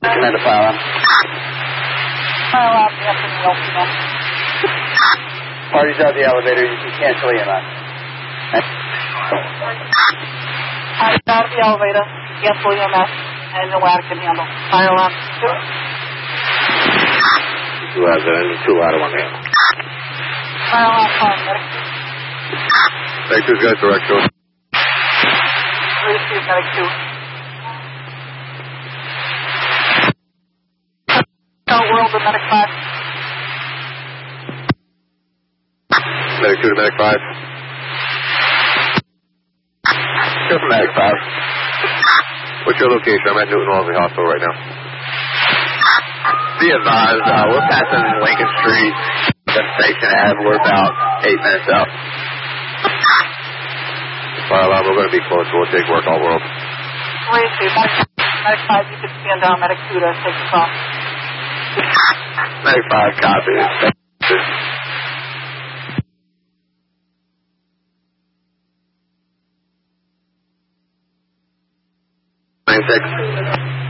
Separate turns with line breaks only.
Commander fire alarm.
Fire alarm, yes, and the LPM.
Parties out the elevator, you can cancel EMS.
Parties out of the elevator, cancel EMS, and the ladder can handle. Fire alarm, 2.
2 out of 2 ladder, 1 handle.
Fire alarm, 5, medic 2.
Medic 2's got direct short.
3 receive, medic 2. World to medic 5.
Medic 2 to medic 5. Go from medic 5. What's your location? I'm at Newton Wellesley Hospital right now. Be advised, we're passing Lincoln Street, Station Ave. We're about 8 minutes out. Fire alarm, we're going to be close. We'll take work all world.
3 receive, medic 5, you can stand down, medic 2 to take the call.
Medic 5, copy. 96.